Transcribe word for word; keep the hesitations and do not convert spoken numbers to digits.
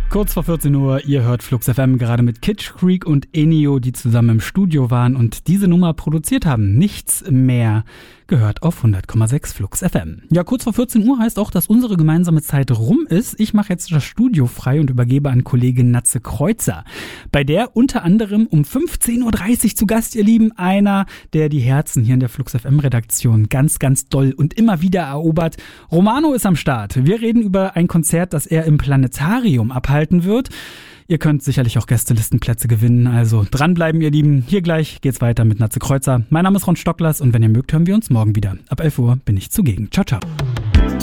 Kurz vor vierzehn Uhr, ihr hört Flux F M gerade mit Kitsch Creek und Ennio, die zusammen im Studio waren und diese Nummer produziert haben. Nichts mehr gehört auf hundert Komma sechs Flux F M. Ja, kurz vor vierzehn Uhr heißt auch, dass unsere gemeinsame Zeit rum ist. Ich mache jetzt das Studio frei und übergebe an Kollegin Natze Kreuzer. Bei der unter anderem um fünfzehn Uhr dreißig zu Gast, ihr Lieben, einer, der die Herzen hier in der Flux F M-Redaktion ganz, ganz doll und immer wieder erobert. Romano ist am Start. Wir reden über ein Konzert, das er im Planetarium abhalten wird. Ihr könnt sicherlich auch Gästelistenplätze gewinnen, also dranbleiben, ihr Lieben. Hier gleich geht's weiter mit Natze Kreuzer. Mein Name ist Ron Stocklers und wenn ihr mögt, hören wir uns morgen wieder. Ab elf Uhr bin ich zugegen. Ciao, ciao.